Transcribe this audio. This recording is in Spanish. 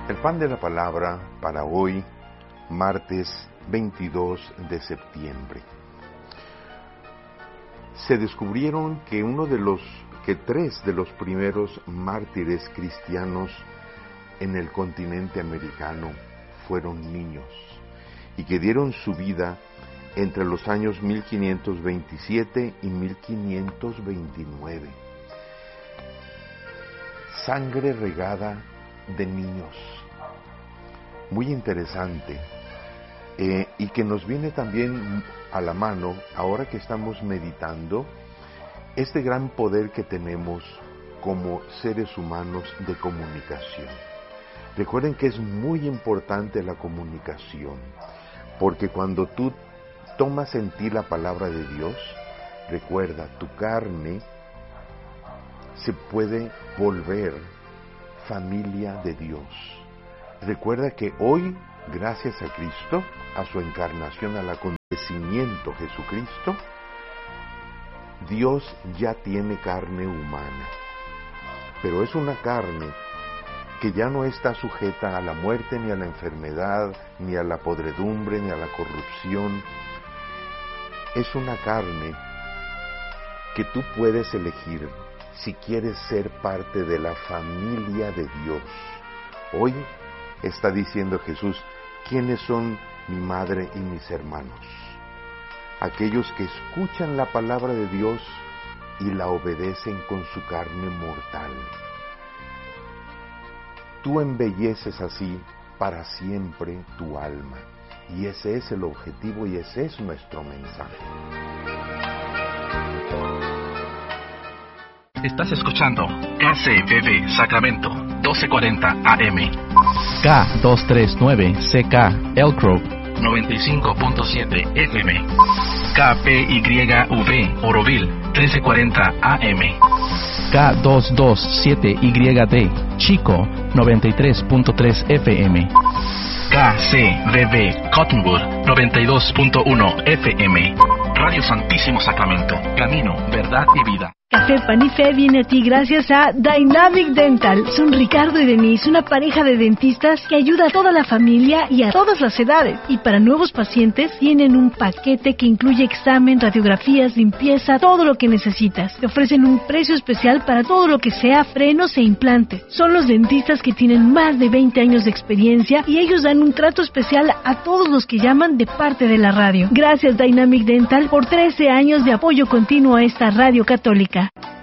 El pan de la palabra para hoy, martes 22 de septiembre. Se descubrieron que tres de los primeros mártires cristianos en el continente americano fueron niños y que dieron su vida entre los años 1527 y 1529. Sangre regada de niños. Muy interesante, y que nos viene también a la mano, ahora que estamos meditando, este gran poder que tenemos como seres humanos de comunicación. Recuerden que es muy importante la comunicación, porque cuando tú tomas en ti la palabra de Dios, recuerda, tu carne se puede volver familia de Dios. Recuerda que hoy, gracias a Cristo, a su encarnación, al acontecimiento Jesucristo, Dios ya tiene carne humana, pero es una carne que ya no está sujeta a la muerte, ni a la enfermedad, ni a la podredumbre, ni a la corrupción. Es una carne que tú puedes elegir si quieres ser parte de la familia de Dios. Hoy está diciendo Jesús, ¿quiénes son mi madre y mis hermanos? Aquellos que escuchan la palabra de Dios y la obedecen con su carne mortal. Tú embelleces así para siempre tu alma, y ese es el objetivo y ese es nuestro mensaje. Estás escuchando KCBB Sacramento 1240 AM, K239CK Elk Grove 95.7 FM, KPYV Oroville 1340 AM, K227YD Chico 93.3 FM, KCBB Cottonwood 92.1 FM, Radio Santísimo Sacramento, camino, verdad y vida. Café Pan y Fe viene a ti gracias a Dynamic Dental. Son Ricardo y Denise, una pareja de dentistas que ayuda a toda la familia y a todas las edades. Y para nuevos pacientes tienen un paquete que incluye examen, radiografías, limpieza, todo lo que necesitas. Te ofrecen un precio especial para todo lo que sea frenos e implantes. Son los dentistas que tienen más de 20 años de experiencia y ellos dan un trato especial a todos los que llaman de parte de la radio. Gracias Dynamic Dental por 13 años de apoyo continuo a esta radio católica.